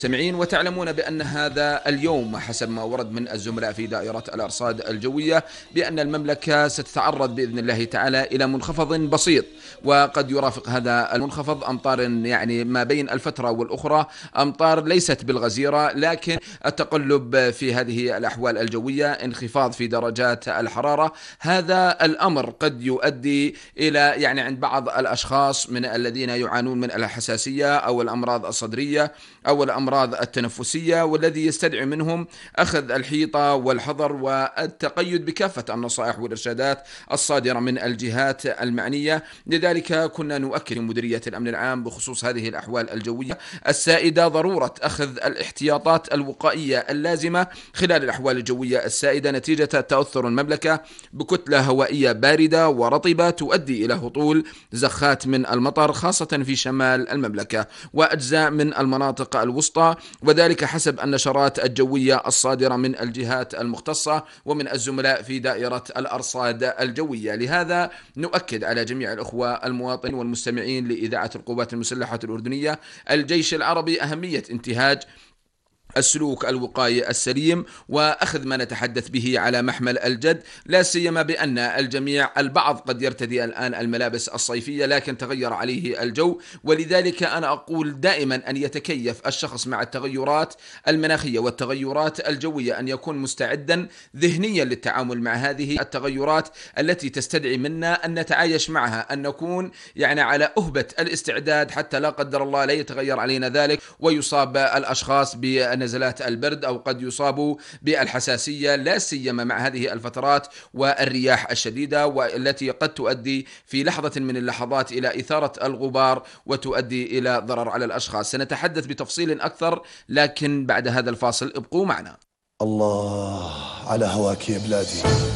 سمعين. وتعلمون بأن هذا اليوم حسب ما ورد من الزملاء في دائرة الأرصاد الجوية بأن المملكة ستتعرض بإذن الله تعالى إلى منخفض بسيط، وقد يرافق هذا المنخفض أمطار يعني ما بين الفترة والأخرى، أمطار ليست بالغزيرة، لكن التقلب في هذه الأحوال الجوية، انخفاض في درجات الحرارة. هذا الأمر قد يؤدي إلى يعني عند بعض الأشخاص من الذين يعانون من الحساسية أو الأمراض الصدرية أو الأمراض التنفسية، والذي يستدعي منهم أخذ الحيطة والحذر والتقيد بكافة النصائح والإرشادات الصادرة من الجهات المعنية. لذلك كنا نؤكد مديرية الأمن العام بخصوص هذه الأحوال الجوية السائدة ضرورة أخذ الاحتياطات الوقائية اللازمة خلال الأحوال الجوية السائدة نتيجة تأثر المملكة بكتلة هوائية باردة ورطبة تؤدي إلى هطول زخات من المطر، خاصة في شمال المملكة وأجزاء من المناطق الوسطى، وذلك حسب النشرات الجوية الصادرة من الجهات المختصة ومن الزملاء في دائرة الأرصاد الجوية. لهذا نؤكد على جميع الأخوة المواطنين والمستمعين لإذاعة القوات المسلحة الأردنية الجيش العربي أهمية انتهاج السلوك الوقائي السليم وأخذ ما نتحدث به على محمل الجد، لا سيما بأن البعض قد يرتدي الآن الملابس الصيفية لكن تغير عليه الجو، ولذلك أنا أقول دائما أن يتكيف الشخص مع التغيرات المناخية والتغيرات الجوية، أن يكون مستعدا ذهنيا للتعامل مع هذه التغيرات التي تستدعي منا أن نتعايش معها، أن نكون يعني على أهبة الاستعداد حتى لا قدر الله لا يتغير علينا ذلك ويصاب الأشخاص نزلات البرد أو قد يصابوا بالحساسية، لا سيما مع هذه الفترات والرياح الشديدة والتي قد تؤدي في لحظة من اللحظات إلى إثارة الغبار وتؤدي إلى ضرر على الأشخاص. سنتحدث بتفصيل أكثر لكن بعد هذا الفاصل ابقوا معنا. الله على هواك يا بلادي.